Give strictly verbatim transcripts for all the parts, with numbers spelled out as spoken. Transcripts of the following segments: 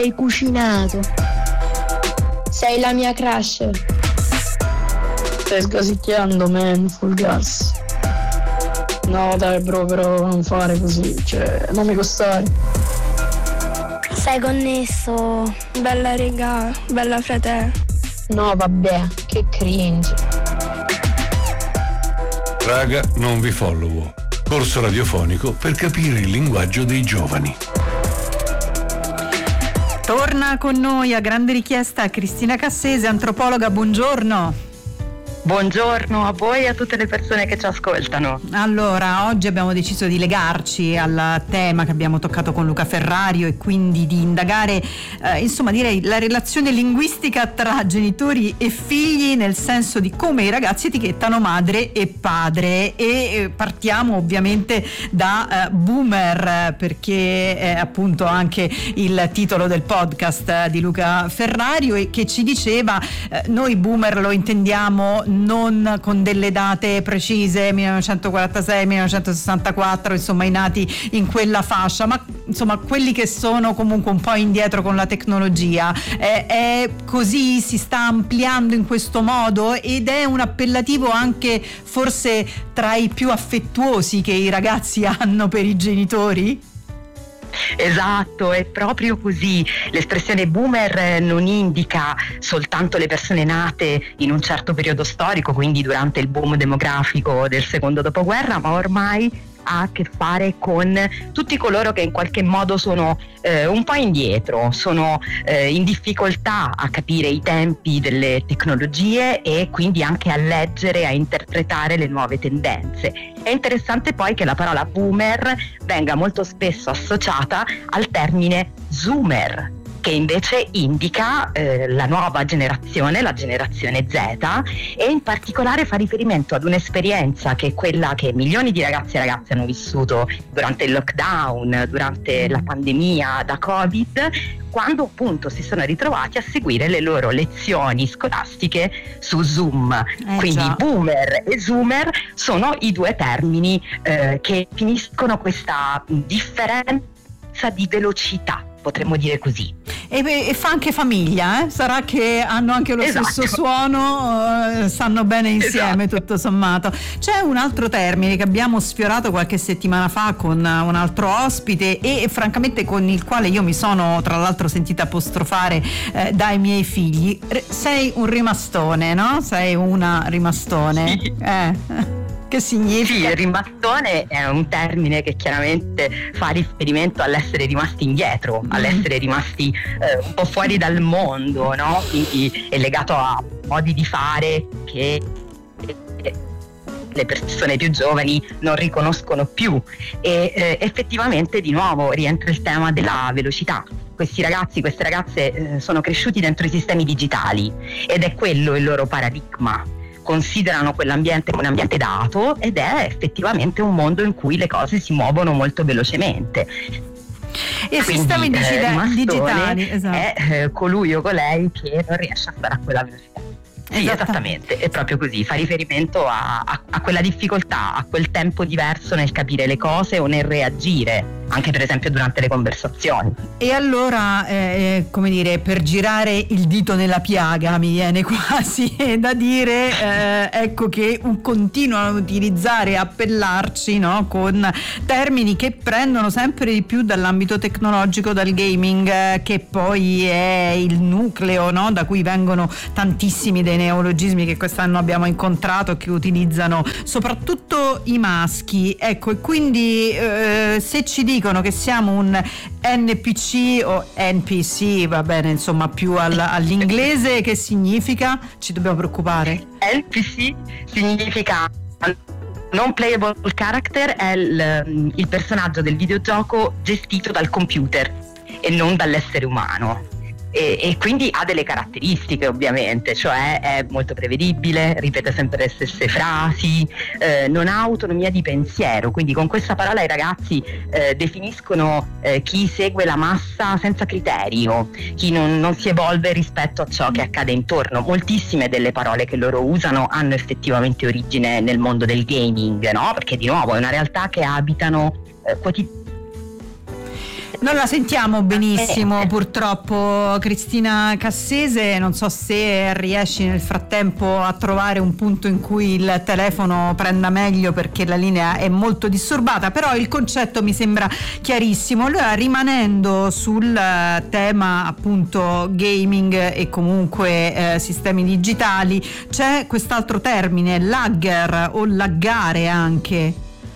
Hai cucinato. Sei la mia crush. Stai sgasicchiando, man, full gas. No dai bro, però non fare così, cioè non mi costare. Sei connesso. Bella regà, bella frate. No vabbè, che cringe. Raga, non vi follow. Corso radiofonico per capire il linguaggio dei giovani. Torna con noi a grande richiesta Cristina Cassese, antropologa, buongiorno. Buongiorno a voi e a tutte le persone che ci ascoltano. Allora, oggi abbiamo deciso di legarci al tema che abbiamo toccato con Luca Ferrario e quindi di indagare, eh, insomma direi, la relazione linguistica tra genitori e figli, nel senso di come i ragazzi etichettano madre e padre. E eh, partiamo ovviamente da eh, boomer, perché è appunto anche il titolo del podcast di Luca Ferrario, e che ci diceva eh, noi boomer lo intendiamo non con delle date precise, millenovecentoquarantasei millenovecentosessantaquattro, insomma i nati in quella fascia, ma insomma quelli che sono comunque un po' indietro con la tecnologia. È, è così, si sta ampliando in questo modo ed è un appellativo anche forse tra i più affettuosi che i ragazzi hanno per i genitori? Esatto, è proprio così. L'espressione boomer non indica soltanto le persone nate in un certo periodo storico, quindi durante il boom demografico del secondo dopoguerra, ma ormai ha a che fare con tutti coloro che in qualche modo sono eh, un po' indietro, sono eh, in difficoltà a capire i tempi delle tecnologie e quindi anche a leggere, a interpretare le nuove tendenze. È interessante poi che la parola boomer venga molto spesso associata al termine zoomer, che invece indica eh, la nuova generazione, la generazione Z, e in particolare fa riferimento ad un'esperienza che è quella che milioni di ragazzi e ragazze hanno vissuto durante il lockdown, durante la pandemia da Covid, quando appunto si sono ritrovati a seguire le loro lezioni scolastiche su Zoom. Eh, Quindi già. boomer e zoomer sono i due termini eh, che finiscono questa differenza di velocità, potremmo dire così. E, e fa anche famiglia, eh? Sarà che hanno anche lo Esatto. stesso suono, eh, stanno bene insieme, Esatto. tutto sommato. C'è un altro termine che abbiamo sfiorato qualche settimana fa con un altro ospite e francamente con il quale io mi sono tra l'altro sentita apostrofare eh, dai miei figli. Re- sei un rimastone, no? Sei una rimastone. Sì. Eh. Che significa? Sì, il rimastone è un termine che chiaramente fa riferimento all'essere rimasti indietro, Mm. all'essere rimasti eh, un po' fuori dal mondo, no? Quindi è legato a modi di fare che le persone più giovani non riconoscono più e eh, effettivamente di nuovo rientra il tema della velocità. Questi ragazzi, queste ragazze eh, sono cresciuti dentro i sistemi digitali ed è quello il loro paradigma. Considerano quell'ambiente come un ambiente dato ed è effettivamente un mondo in cui le cose si muovono molto velocemente. E Quindi, sistemi digita- eh, rimastone digitali, esatto. è eh, colui o colei che non riesce a stare a quella velocità. Sì, Esatta- esattamente, è proprio così, fa riferimento a, a, a quella difficoltà, a quel tempo diverso nel capire le cose o nel reagire, anche per esempio durante le conversazioni. E allora, eh, come dire, per girare il dito nella piaga mi viene quasi da dire, eh, ecco che un- continuano a utilizzare, a appellarci, no, con termini che prendono sempre di più dall'ambito tecnologico, dal gaming, eh, che poi è il nucleo, no, da cui vengono tantissimi dei neologismi che quest'anno abbiamo incontrato, che utilizzano soprattutto i maschi. Ecco, e quindi eh, se ci dicono che siamo un N P C o N P C, va bene, insomma più al, all'inglese, che significa? Ci dobbiamo preoccupare? N P C significa non playable character, è il, il personaggio del videogioco gestito dal computer e non dall'essere umano. E, e quindi ha delle caratteristiche, ovviamente, cioè è molto prevedibile, ripete sempre le stesse frasi, eh, non ha autonomia di pensiero. Quindi con questa parola i ragazzi eh, definiscono eh, chi segue la massa senza criterio, chi non, non si evolve rispetto a ciò che accade intorno. Moltissime delle parole che loro usano hanno effettivamente origine nel mondo del gaming, no? Perché di nuovo è una realtà che abitano eh, quotidianamente Non la sentiamo benissimo, purtroppo, Cristina Cassese. Non so se riesci nel frattempo a trovare un punto in cui il telefono prenda meglio, perché la linea è molto disturbata, però il concetto mi sembra chiarissimo. Allora, rimanendo sul tema appunto gaming e comunque eh, sistemi digitali, c'è quest'altro termine, lagger o laggare anche.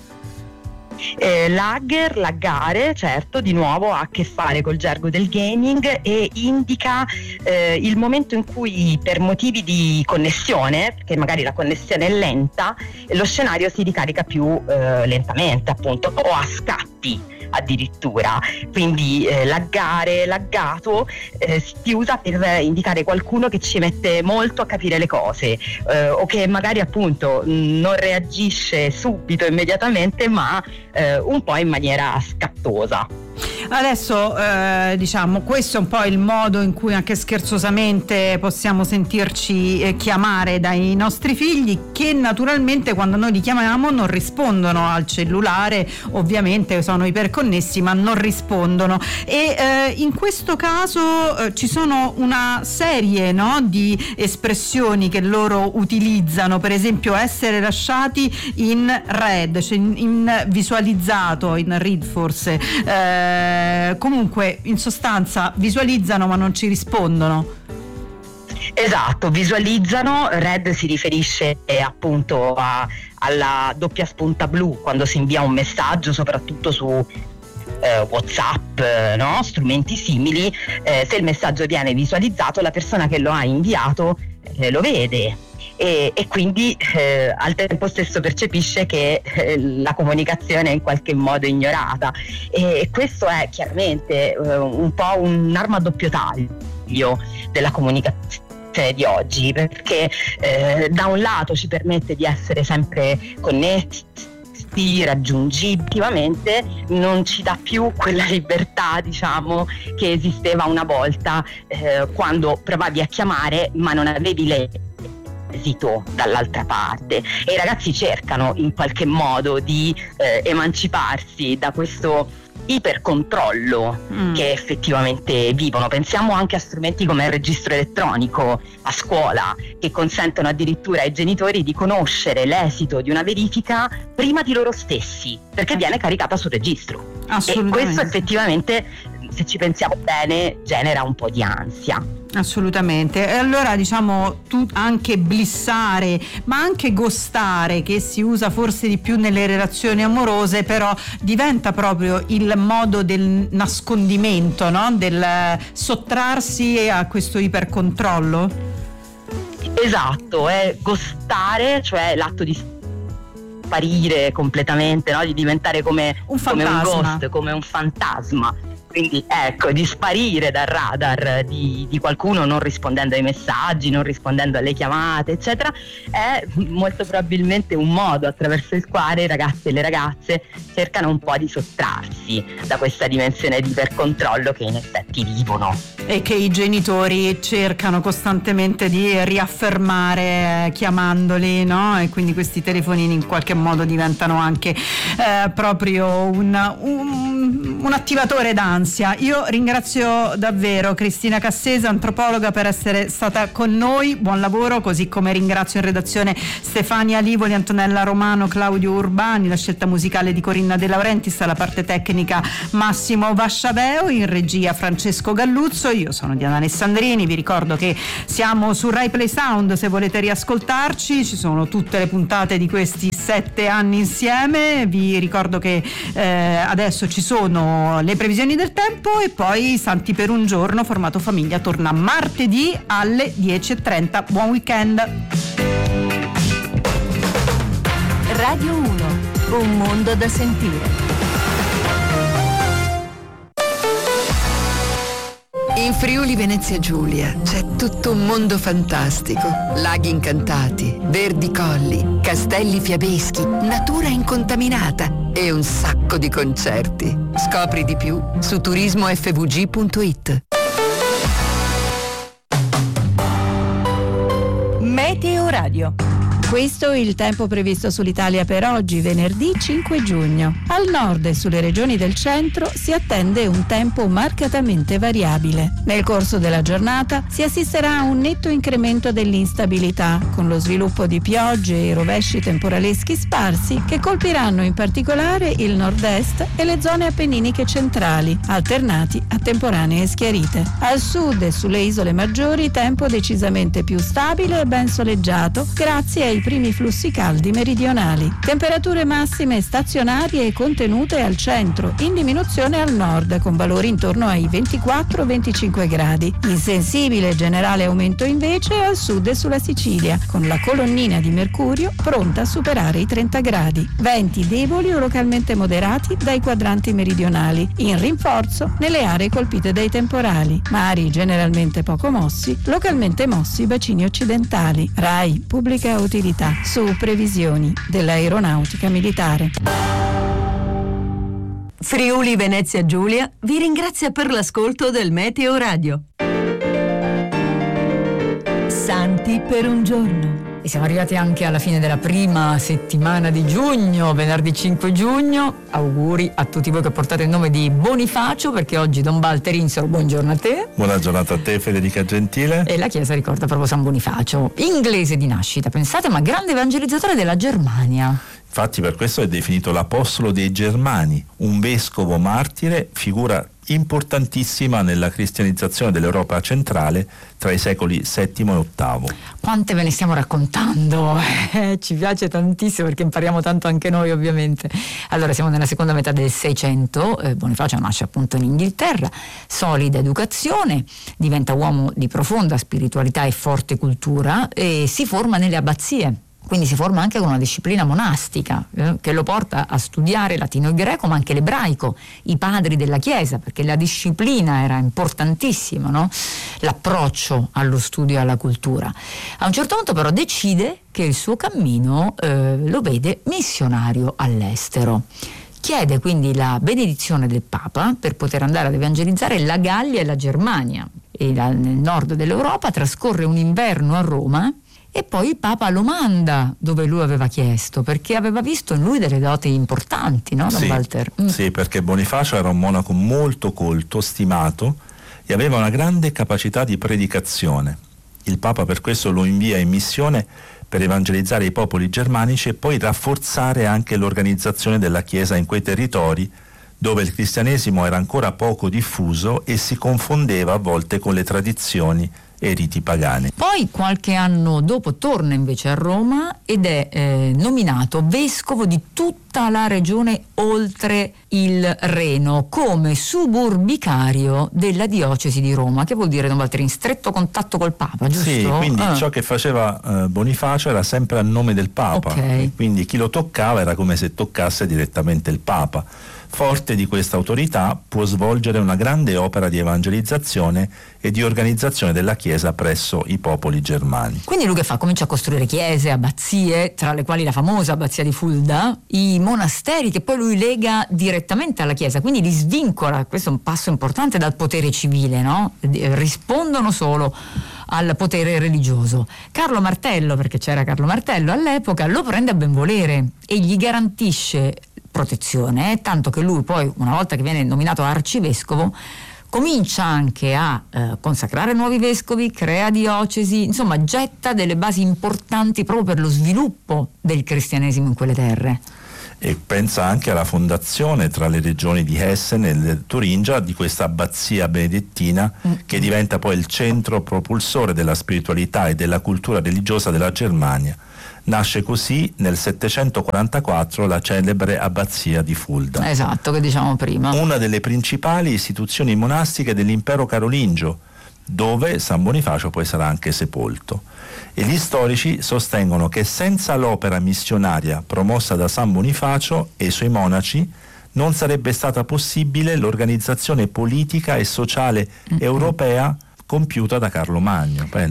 Eh, lagger, laggare, certo, di nuovo ha a che fare col gergo del gaming e indica eh, il momento in cui, per motivi di connessione, perché magari la connessione è lenta, lo scenario si ricarica più eh, lentamente, appunto, o a scatti addirittura. Quindi eh, laggare, laggato eh, si usa per indicare qualcuno che ci mette molto a capire le cose eh, o che magari appunto non reagisce subito, immediatamente, ma eh, un po' in maniera scattosa. Adesso eh, diciamo, questo è un po' il modo in cui anche scherzosamente possiamo sentirci eh, chiamare dai nostri figli, che naturalmente quando noi li chiamiamo non rispondono al cellulare, ovviamente sono iperconnessi ma non rispondono, e eh, in questo caso eh, ci sono una serie, no, di espressioni che loro utilizzano, per esempio essere lasciati in red, cioè in, in visualizzato, in read forse, eh, comunque in sostanza visualizzano ma non ci rispondono. Esatto, visualizzano. Red si riferisce eh, appunto a, alla doppia spunta blu quando si invia un messaggio, soprattutto su eh, WhatsApp, no? Strumenti simili. Eh, se il messaggio viene visualizzato, la persona che lo ha inviato eh, lo vede. E, e quindi eh, al tempo stesso percepisce che eh, la comunicazione è in qualche modo ignorata, e, e questo è chiaramente eh, un po' un'arma a doppio taglio della comunicazione di oggi, perché eh, da un lato ci permette di essere sempre connessi, raggiungibilmente, non ci dà più quella libertà, diciamo, che esisteva una volta eh, quando provavi a chiamare ma non avevi le esito dall'altra parte, e i ragazzi cercano in qualche modo di eh, emanciparsi da questo ipercontrollo mm. che effettivamente vivono. Pensiamo anche a strumenti come il registro elettronico a scuola, che consentono addirittura ai genitori di conoscere l'esito di una verifica prima di loro stessi, perché viene caricata sul registro. E questo effettivamente, se ci pensiamo bene, genera un po' di ansia. Assolutamente. E allora, diciamo, tu anche blissare, ma anche ghostare, che si usa forse di più nelle relazioni amorose, però diventa proprio il modo del nascondimento, no? Del sottrarsi a questo ipercontrollo. Esatto, è ghostare, cioè l'atto di sparire completamente, no? Di diventare come un come un fantasma. ghost, come un fantasma. Quindi ecco, di sparire dal radar di, di qualcuno, non rispondendo ai messaggi, non rispondendo alle chiamate, eccetera, è molto probabilmente un modo attraverso il quale i ragazzi e le ragazze cercano un po' di sottrarsi da questa dimensione di ipercontrollo che in effetti vivono. E che i genitori cercano costantemente di riaffermare eh, chiamandoli, no? E quindi questi telefonini in qualche modo diventano anche eh, proprio un, un, un attivatore d'ansia. Io ringrazio davvero Cristina Cassese, antropologa, per essere stata con noi. Buon lavoro, così come ringrazio in redazione Stefania Livoli, Antonella Romano, Claudio Urbani, la scelta musicale di Corinna De Laurentiis, la parte tecnica Massimo Vasciaveo, in regia Francesco Galluzzo. Io sono Diana Alessandrini, vi ricordo che siamo su Rai Play Sound se volete riascoltarci, ci sono tutte le puntate di questi sette anni insieme. Vi ricordo che eh, adesso ci sono le previsioni del tempo e poi Santi per un giorno, formato famiglia, torna martedì alle dieci e trenta. Buon weekend. Radio uno, un mondo da sentire. In Friuli Venezia Giulia c'è tutto un mondo fantastico. Laghi incantati, verdi colli, castelli fiabeschi, natura incontaminata e un sacco di concerti. Scopri di più su turismo f v g punto i t. Meteo Radio. Questo è il tempo previsto sull'Italia per oggi, venerdì cinque giugno. Al nord e sulle regioni del centro si attende un tempo marcatamente variabile. Nel corso della giornata si assisterà a un netto incremento dell'instabilità, con lo sviluppo di piogge e rovesci temporaleschi sparsi che colpiranno in particolare il nord-est e le zone appenniniche centrali, alternati a temporanee schiarite. Al sud e sulle isole maggiori tempo decisamente più stabile e ben soleggiato grazie ai primi flussi caldi meridionali. Temperature massime stazionarie e contenute al centro, in diminuzione al nord con valori intorno ai ventiquattro venticinque gradi. Insensibile generale aumento invece al sud e sulla Sicilia, con la colonnina di mercurio pronta a superare i trenta gradi. Venti deboli o localmente moderati dai quadranti meridionali, in rinforzo nelle aree colpite dai temporali. Mari generalmente poco mossi, localmente mossi i bacini occidentali. RAI Pubblica Utilità su previsioni dell'aeronautica militare. Friuli Venezia Giulia vi ringrazia per l'ascolto del Meteo Radio. Santi per un giorno. E siamo arrivati anche alla fine della prima settimana di giugno, venerdì cinque giugno. Auguri a tutti voi che portate il nome di Bonifacio, perché oggi Don Walter Insoro, buongiorno a te. Buona giornata a te, Federica Gentile. E la Chiesa ricorda proprio San Bonifacio, inglese di nascita, pensate, ma grande evangelizzatore della Germania. Infatti per questo è definito l'apostolo dei Germani, un vescovo martire, figura importantissima nella cristianizzazione dell'Europa centrale tra i secoli settimo e ottavo. Quante ve ne stiamo raccontando, eh, ci piace tantissimo perché impariamo tanto anche noi, ovviamente. Allora, siamo nella seconda metà del Seicento, eh, Bonifacio nasce appunto in Inghilterra, solida educazione, diventa uomo di profonda spiritualità e forte cultura e si forma nelle abbazie. Quindi si forma anche con una disciplina monastica eh, che lo porta a studiare latino e greco, ma anche l'ebraico, i padri della Chiesa, perché la disciplina era importantissima, no? L'approccio allo studio e alla cultura. A un certo punto però decide che il suo cammino eh, lo vede missionario all'estero. Chiede quindi la benedizione del Papa per poter andare ad evangelizzare la Gallia e la Germania. E nel nord dell'Europa trascorre un inverno a Roma. E poi il Papa lo manda dove lui aveva chiesto, perché aveva visto in lui delle doti importanti, no, Don sì, Walter? Mm. Sì, perché Bonifacio era un monaco molto colto, stimato e aveva una grande capacità di predicazione. Il Papa per questo lo invia in missione per evangelizzare i popoli germanici e poi rafforzare anche l'organizzazione della Chiesa in quei territori dove il cristianesimo era ancora poco diffuso e si confondeva a volte con le tradizioni e i riti pagani. Poi qualche anno dopo torna invece a Roma ed è eh, nominato vescovo di tutta la regione oltre il Reno come suburbicario della diocesi di Roma, che vuol dire, Don Walter, in stretto contatto col Papa, giusto? Sì, quindi ah. ciò che faceva eh, Bonifacio era sempre a nome del Papa, okay. Quindi chi lo toccava era come se toccasse direttamente il Papa. Forte di questa autorità può svolgere una grande opera di evangelizzazione e di organizzazione della Chiesa presso i popoli germani. Quindi lui che fa? Comincia a costruire chiese, abbazie, tra le quali la famosa abbazia di Fulda, i monasteri che poi lui lega direttamente alla Chiesa, quindi li svincola, questo è un passo importante, dal potere civile, no? Rispondono solo al potere religioso. Carlo Martello, perché c'era Carlo Martello all'epoca, lo prende a benvolere e gli garantisce protezione, eh? Tanto che lui poi, una volta che viene nominato arcivescovo, comincia anche a eh, consacrare nuovi vescovi, crea diocesi, insomma getta delle basi importanti proprio per lo sviluppo del cristianesimo in quelle terre. E pensa anche alla fondazione tra le regioni di Hessen e Turingia di questa abbazia benedettina mm. che diventa poi il centro propulsore della spiritualità e della cultura religiosa della Germania. Nasce così nel settecentoquarantaquattro la celebre abbazia di Fulda. Esatto, che diciamo prima. Una delle principali istituzioni monastiche dell'impero carolingio, dove San Bonifacio poi sarà anche sepolto. E gli storici sostengono che senza l'opera missionaria promossa da San Bonifacio e i suoi monaci non sarebbe stata possibile l'organizzazione politica e sociale mm-hmm. europea compiuta da Carlo Magno, pensa.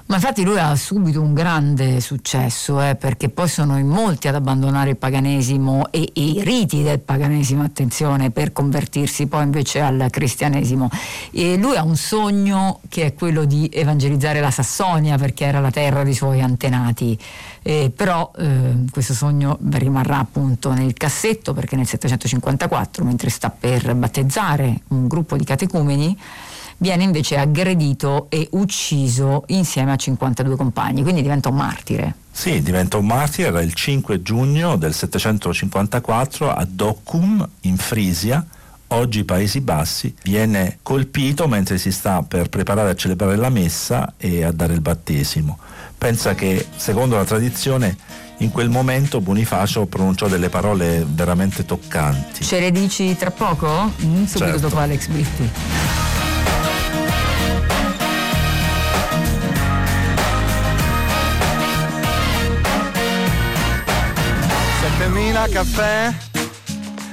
Ma infatti lui ha subito un grande successo, eh, perché poi sono in molti ad abbandonare il paganesimo e, e i riti del paganesimo, attenzione, per convertirsi poi invece al cristianesimo. E lui ha un sogno che è quello di evangelizzare la Sassonia, perché era la terra dei suoi antenati, eh, però eh, questo sogno rimarrà appunto nel cassetto, perché nel settecentocinquantaquattro, mentre sta per battezzare un gruppo di catecumeni, viene invece aggredito e ucciso insieme a cinquantadue compagni, quindi diventa un martire. Sì, diventa un martire, era il cinque giugno del settecentocinquantaquattro a Dokkum, in Frisia, oggi Paesi Bassi, viene colpito mentre si sta per preparare a celebrare la messa e a dare il battesimo. Pensa che, secondo la tradizione, in quel momento Bonifacio pronunciò delle parole veramente toccanti. Ce le dici tra poco? Mm, subito certo. Dopo Alex Britti. settemila caffè